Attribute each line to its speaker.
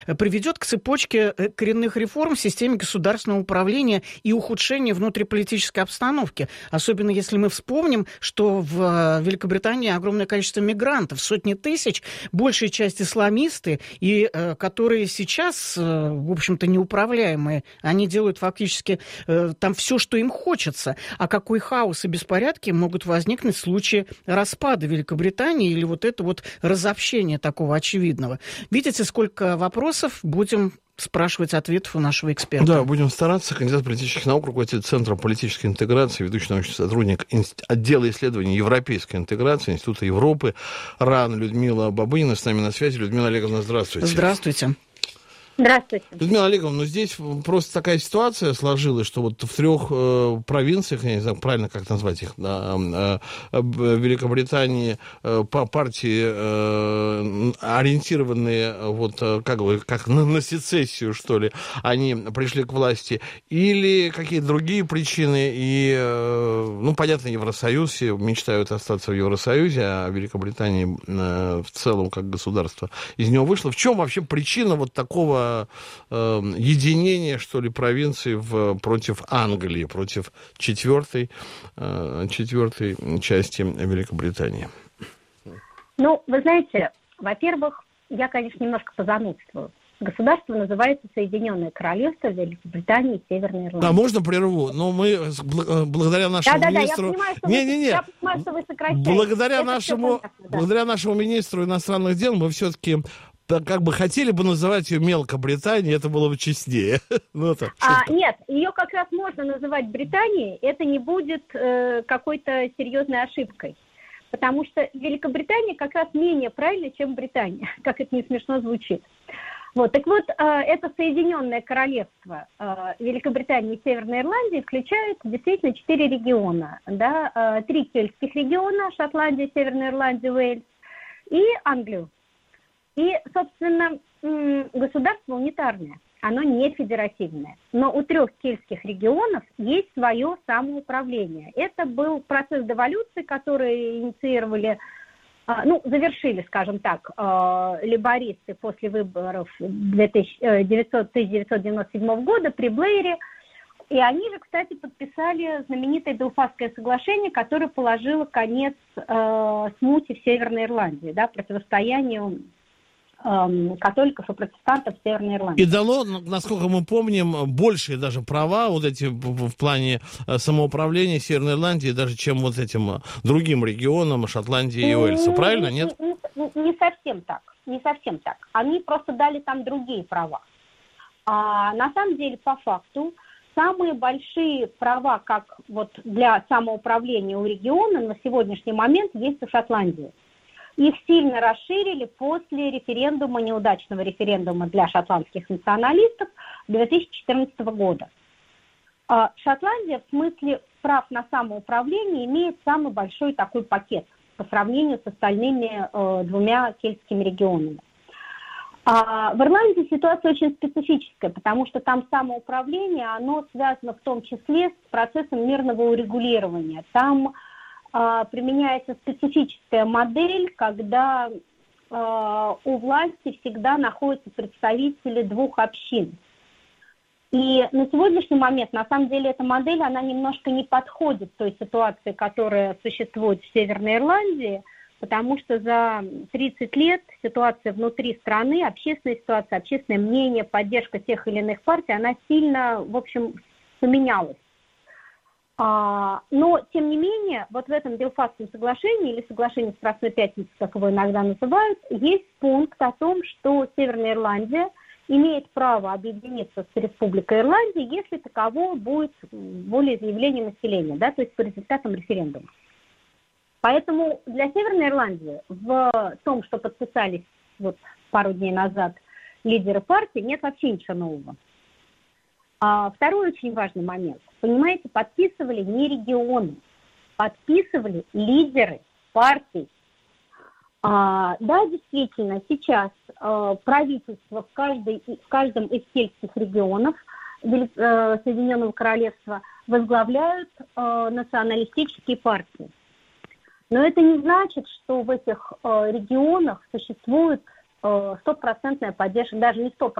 Speaker 1: приведет к цепочке коренных реформ в системе государственного управления и ухудшения внутриполитической обстановки. Особенно если мы вспомним, что в Великобритании огромное количество мигрантов, сотни тысяч, большая часть исламисты, и которые сейчас, в общем-то, неуправляемые. Они делают фактически там все, что им хочется. А какой хаос и беспорядки могут возникнуть в случае распада Великобритании или вот это вот разобщение такого очевидного. Видите, сколько вопросов, будем спрашивать ответов у нашего эксперта.
Speaker 2: Да, будем стараться. Кандидат политических наук, руководитель Центра политической интеграции, ведущий научный сотрудник отдела исследований европейской интеграции Института Европы РАН Людмила Бабынина с нами на связи. Людмила Олеговна, здравствуйте.
Speaker 1: Здравствуйте.
Speaker 3: Здравствуйте.
Speaker 2: Людмила Олеговна, ну здесь просто такая ситуация сложилась, что вот в 3 провинциях, я не знаю, правильно как назвать их, Великобритании, партии, ориентированные вот как на сецессию, что ли, они пришли к власти, или какие-то другие причины, и, ну, понятно, Евросоюз, все мечтают остаться в Евросоюзе, а Великобритания в целом, как государство, из него вышла. В чем вообще причина вот такого единение, что ли, провинций против Англии, против четвертой части Великобритании?
Speaker 3: Ну, вы знаете, во-первых, я, конечно, немножко позанудствую. Государство называется Соединенное Королевство Великобритании и Северной Ирландии.
Speaker 2: Да, можно прерву? Но мы благодаря нашему министру...
Speaker 3: Я понимаю, что вы сокращаете.
Speaker 2: Благодаря нашему министру иностранных дел мы все-таки как бы хотели бы называть ее Мелкобританией, это было бы честнее.
Speaker 3: Нет, ее как раз можно называть Британией, это не будет какой-то серьезной ошибкой. Потому что Великобритания как раз менее правильно, чем Британия, как это не смешно звучит. Вот, так вот, это Соединенное Королевство Великобритании и Северной Ирландии включает действительно 4 региона. Да? 3 кельтских региона, Шотландия, Северная Ирландия, Уэльс и Англию. И, собственно, государство унитарное, оно не федеративное. Но у 3 кельтских регионов есть свое самоуправление. Это был процесс деволюции, который инициировали, завершили, скажем так, лейбористы после выборов 1997 года при Блэре. И они же, кстати, подписали знаменитое Белфастское соглашение, которое положило конец смуте в Северной Ирландии, да, противостоянию католиков и протестантов в Северной Ирландии.
Speaker 2: И дало, насколько мы помним, большие даже права вот эти в плане самоуправления Северной Ирландии, даже чем вот этим другим регионам Шотландии и Уэльса. Правильно, нет?
Speaker 3: Не совсем так. Не совсем так. Они просто дали там другие права. А на самом деле, по факту, самые большие права, как вот для самоуправления у региона на сегодняшний момент есть у Шотландии. Их сильно расширили после референдума, неудачного референдума для шотландских националистов 2014 года. Шотландия в смысле прав на самоуправление имеет самый большой такой пакет по сравнению с остальными 2 кельтскими регионами. В Ирландии ситуация очень специфическая, потому что там самоуправление, оно связано в том числе с процессом мирного урегулирования. Там применяется специфическая модель, когда у власти всегда находятся представители 2 общин. И на сегодняшний момент, на самом деле, эта модель, она немножко не подходит той ситуации, которая существует в Северной Ирландии, потому что за 30 лет ситуация внутри страны, общественная ситуация, общественное мнение, поддержка тех или иных партий, она сильно, в общем, поменялась. Но, тем не менее, вот в этом Белфастском соглашении, или соглашении Страстной Пятницы, как его иногда называют, есть пункт о том, что Северная Ирландия имеет право объединиться с Республикой Ирландия, если таково будет волеизъявление населения, да, то есть по результатам референдума. Поэтому для Северной Ирландии в том, что подписались вот пару дней назад лидеры партии, нет вообще ничего нового. Второй очень важный момент. Понимаете, подписывали не регионы, подписывали лидеры партий. Да, действительно, сейчас правительство в каждом из кельтских регионов Соединенного Королевства возглавляют националистические партии. Но это не значит, что в этих регионах существует стопроцентная поддержка, даже не 100%,